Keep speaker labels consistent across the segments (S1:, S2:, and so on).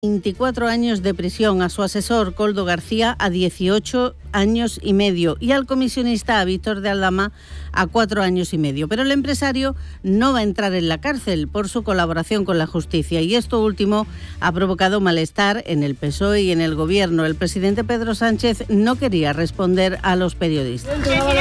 S1: 24 años de prisión, a su asesor Koldo García a 18 años y medio y al comisionista, a Víctor de Aldama, a 4 años y medio. Pero el empresario no va a entrar en la cárcel por su colaboración con la justicia, y esto último ha provocado malestar en el PSOE y en el Gobierno. El presidente Pedro Sánchez no quería responder a los periodistas.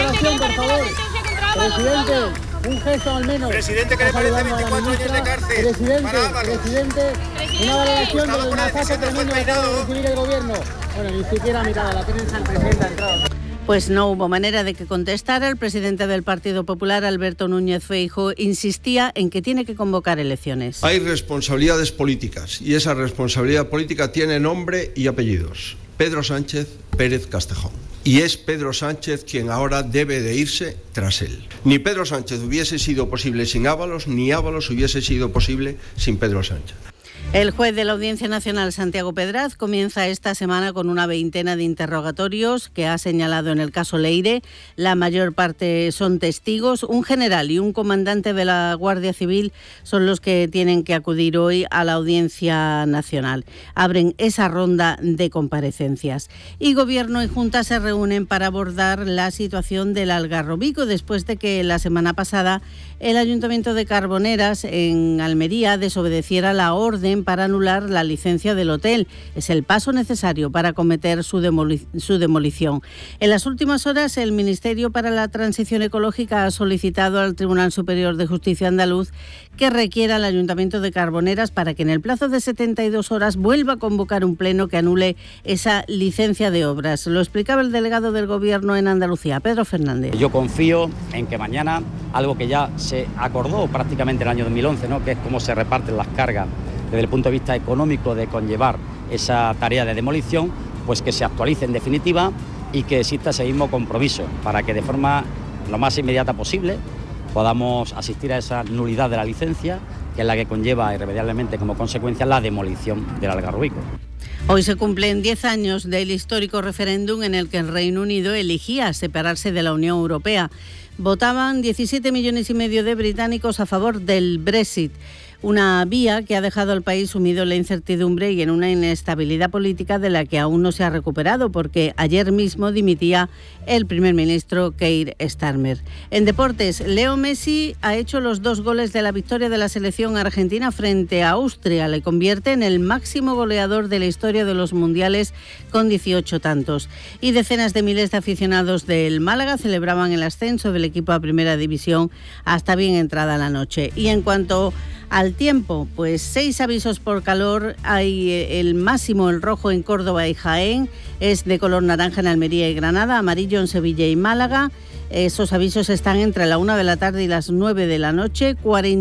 S2: Presidente, un gesto al menos.
S3: Presidente, que le parece 24 años de cárcel.
S2: Presidente, una valoración del masaje tremendo que acaba de recibir el Gobierno. Bueno, ni siquiera mirada, la prensa, el presidente ha entrado.
S1: Pues no hubo manera de que contestara. El presidente del Partido Popular, Alberto Núñez Feijóo, insistía en que tiene que convocar elecciones.
S4: Hay responsabilidades políticas y esa responsabilidad política tiene nombre y apellidos. Pedro Sánchez Pérez Castejón. Y es Pedro Sánchez quien ahora debe de irse tras él. Ni Pedro Sánchez hubiese sido posible sin Ábalos, ni Ábalos hubiese sido posible sin Pedro Sánchez.
S1: El juez de la Audiencia Nacional, Santiago Pedraz, comienza esta semana con una veintena de interrogatorios que ha señalado en el caso Leire. La mayor parte son testigos. Un general y un comandante de la Guardia Civil son los que tienen que acudir hoy a la Audiencia Nacional. Abren esa ronda de comparecencias. Y Gobierno y Junta se reúnen para abordar la situación del Algarrobico después de que la semana pasada el Ayuntamiento de Carboneras, en Almería, desobedeciera la orden para anular la licencia del hotel. Es el paso necesario para acometer su demolición. En las últimas horas, el Ministerio para la Transición Ecológica ha solicitado al Tribunal Superior de Justicia andaluz que requiera al Ayuntamiento de Carboneras para que en el plazo de 72 horas vuelva a convocar un pleno que anule esa licencia de obras. Lo explicaba el delegado del Gobierno en Andalucía, Pedro Fernández.
S5: Yo confío en que mañana, algo que ya se acordó prácticamente en el año 2011, ¿no?, que es cómo se reparten las cargas desde el punto de vista económico de conllevar esa tarea de demolición, pues que se actualice en definitiva y que exista ese mismo compromiso para que de forma lo más inmediata posible podamos asistir a esa nulidad de la licencia, que es la que conlleva irremediablemente como consecuencia la demolición del Algarrobico.
S1: Hoy se cumplen 10 años del histórico referéndum en el que el Reino Unido elegía separarse de la Unión Europea. Votaban 17,5 millones de británicos a favor del Brexit, una vía que ha dejado al país sumido en la incertidumbre y en una inestabilidad política de la que aún no se ha recuperado, porque ayer mismo dimitía el primer ministro Keir Starmer. En deportes, Leo Messi ha hecho los 2 goles de la victoria de la selección argentina frente a Austria. Le convierte en el máximo goleador de la historia de los mundiales con 18 tantos. Y decenas de miles de aficionados del Málaga celebraban el ascenso del equipo a Primera División hasta bien entrada la noche. Y en cuanto al tiempo, pues 6 avisos por calor. Hay el máximo, el rojo en Córdoba y Jaén, es de color naranja en Almería y Granada, amarillo en Sevilla y Málaga. Esos avisos están entre la 1 de la tarde y las 9 de la noche.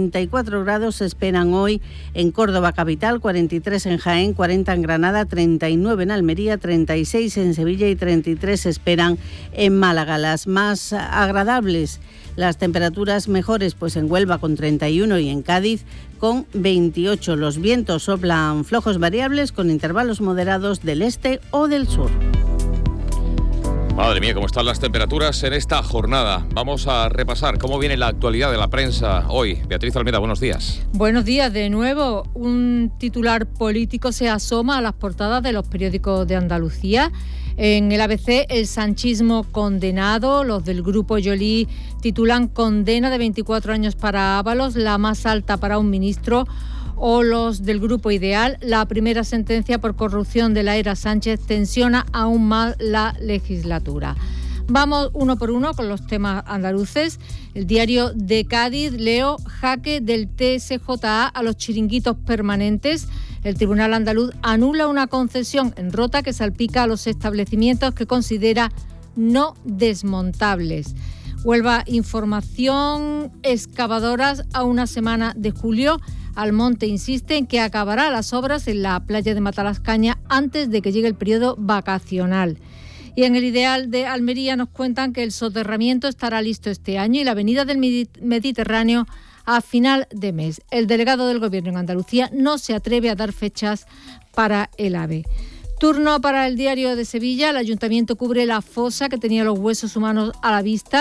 S1: 44 grados se esperan hoy en Córdoba capital, 43 en Jaén, 40 en Granada, 39 en Almería, 36 en Sevilla y 33 se esperan en Málaga. Las más agradables, las temperaturas mejores, pues en Huelva con 31 y en Cádiz con 28. Los vientos soplan flojos variables con intervalos moderados del este o del sur.
S6: Madre mía, cómo están las temperaturas en esta jornada. Vamos a repasar cómo viene la actualidad de la prensa hoy. Beatriz Almeida, buenos días.
S7: Buenos días de nuevo. Un titular político se asoma a las portadas de los periódicos de Andalucía. En el ABC, el sanchismo condenado. Los del Grupo Joly titulan condena de 24 años para Ábalos, la más alta para un ministro. O los del Grupo Ideal, la primera sentencia por corrupción de la era Sánchez tensiona aún más la legislatura. Vamos uno por uno con los temas andaluces. El diario de Cádiz, leo, jaque del TSJA a los chiringuitos permanentes. El Tribunal Andaluz anula una concesión en Rota que salpica a los establecimientos que considera no desmontables. Huelva Información, excavadoras a una semana de julio. Almonte insiste en que acabará las obras en la playa de Matalascaña antes de que llegue el periodo vacacional. Y en el Ideal de Almería nos cuentan que el soterramiento estará listo este año y la avenida del Mediterráneo a final de mes. El delegado del Gobierno en Andalucía no se atreve a dar fechas para el AVE. Turno para el Diario de Sevilla. El Ayuntamiento cubre la fosa que tenía los huesos humanos a la vista.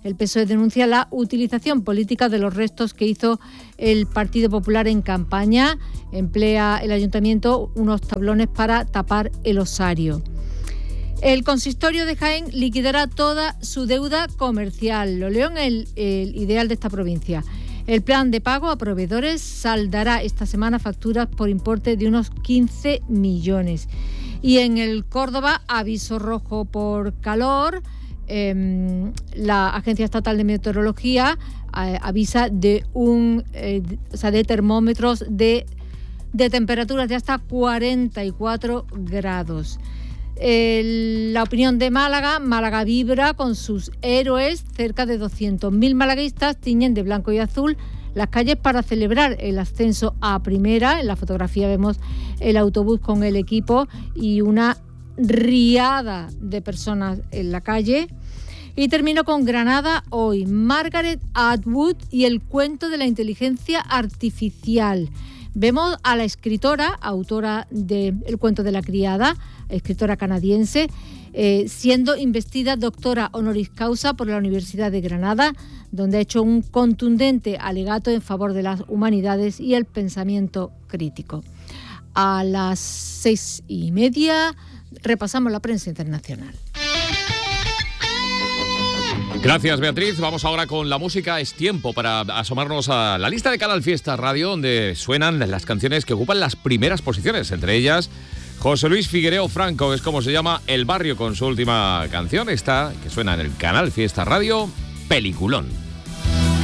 S7: El PSOE denuncia la utilización política de los restos que hizo el Partido Popular en campaña. Emplea el ayuntamiento unos tablones para tapar el osario. El consistorio de Jaén liquidará toda su deuda comercial. Lo leo en el Ideal de esta provincia. El plan de pago a proveedores saldará esta semana facturas por importe de unos 15 millones. Y en el Córdoba, aviso rojo por calor. La Agencia Estatal de Meteorología avisa de de termómetros de temperaturas de hasta 44 grados. La opinión de Málaga vibra con sus héroes. Cerca de 200.000 malaguistas tiñen de blanco y azul las calles para celebrar el ascenso a primera. En la fotografía vemos el autobús con el equipo y una riada de personas en la calle. Y termino con Granada hoy. Margaret Atwood y el cuento de la inteligencia artificial. Vemos a la escritora, autora del cuento de la criada, escritora canadiense, siendo investida doctora honoris causa por la Universidad de Granada, donde ha hecho un contundente alegato en favor de las humanidades y el pensamiento crítico. A las 6:30 repasamos la prensa internacional.
S6: Gracias, Beatriz. Vamos ahora con la música. Es tiempo para asomarnos a la lista de Canal Fiesta Radio, donde suenan las canciones que ocupan las primeras posiciones. Entre ellas, José Luis Figuereo Franco, es como se llama El Barrio, con su última canción. Esta, que suena en el Canal Fiesta Radio, Peliculón.